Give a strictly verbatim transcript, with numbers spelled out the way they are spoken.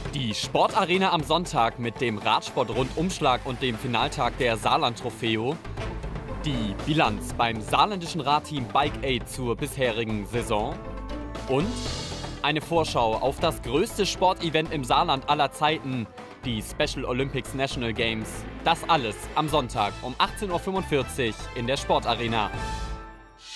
Die Sportarena am Sonntag mit dem Radsport-Rundumschlag und dem Finaltag der Saarland-Trofeo. Die Bilanz beim saarländischen Radteam Bike Aid zur bisherigen Saison. Und eine Vorschau auf das größte Sportevent im Saarland aller Zeiten, die Special Olympics National Games. Das alles am Sonntag um achtzehn Uhr fünfundvierzig in der Sportarena.